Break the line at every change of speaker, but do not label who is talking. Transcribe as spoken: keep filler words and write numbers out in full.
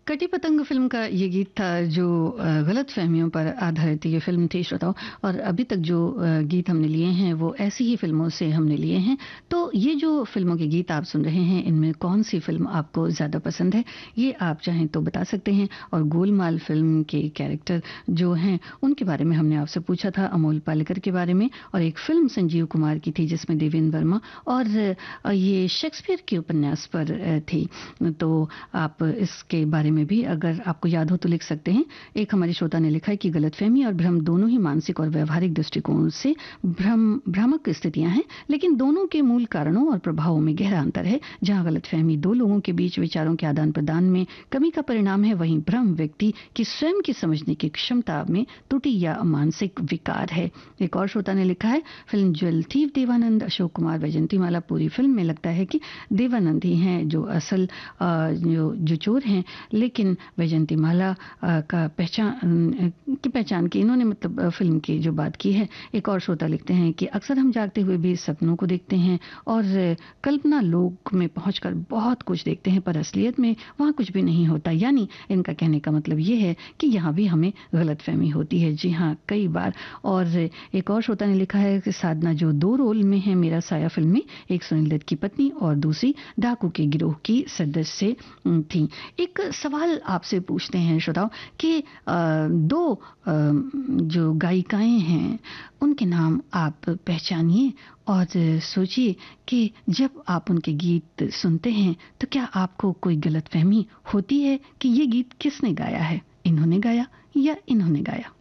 कटी पतंग फ़िल्म का ये गीत था जो अ, गलत फ़हमियों पर आधारित ये फ़िल्म थी श्रोताओ। और अभी तक जो अ, गीत हमने लिए हैं वो ऐसी ही फ़िल्मों से हमने लिए हैं। तो ये जो फ़िल्मों के गीत आप सुन रहे हैं इनमें कौन-सी फ़िल्म आपको ज़्यादा पसंद है? ये आप चाहें तो बता सकते हैं। और गोलमाल फ़िल्म के कैरेक्टर जो हैं उनके बारे में हमने आपसे पूछा था, अमोल पालेकर के बारे में। और एक फ़िल्म संजीव कुमार की थी जिसमें देवेंद्र वर्मा और अ, ये शेक्सपियर के उपन्यास पर अ, थी। तो आप इसके बारे में भी अगर आपको याद हो तो लिख सकते हैं। एक हमारी श्रोता ने लिखा है कि गलतफहमी और भ्रम दोनों ही मानसिक और व्यवहारिक दृष्टिकोण से भ्रम भ्रामक स्थितियां हैं, लेकिन दोनों के मूल कारणों और प्रभावों में गहरा अंतर है। जहां गलतफहमी दो लोगों के बीच विचारों के आदान प्रदान में कमी का परिणाम है, वहीं भ्रम व्यक्ति की स्वयं की समझने की क्षमता में त्रुटि या मानसिक विकार है। एक और श्रोता ने लिखा है, film jewel thief Devanand, Ashok Kumar, Vyjayanthimala. पूरी फिल्म में लगता है कि देवानंद ही हैं जो असल अ, जो जो चोर हैं, लेकिन वैजंतीमाला अ, का पहचान अ, की पहचान की इन्होंने मतलब अ, फिल्म की जो बात की है। एक और श्रोता लिखते हैं कि अक्सर हम जागते हुए भी सपनों को देखते हैं और अ, कल्पना लोक में पहुंचकर बहुत कुछ देखते हैं, पर असलियत में वहां कुछ भी नहीं होता। यानी इनका कहने का मतलब ये है कि यहाँ भी हमें गलतफहमी होती है। जी हाँ, कई बार। और एक और श्रोता ने लिखा है कि साधना जो दो रोल में है मेरा साया फिल्म में, एक सुनील दत्त की पत्नी और दूसरी डाकू के गिरोह की सदस्य अम, थी। एक सवाल आपसे पूछते हैं श्रोताओ कि अ, दो अ, जो गायिकाएं हैं उनके नाम आप पहचानिए और सोचिए कि जब आप उनके गीत सुनते हैं तो क्या आपको कोई गलतफहमी होती है कि ये गीत किसने गाया है, इन्होंने गाया या इन्होंने गाया।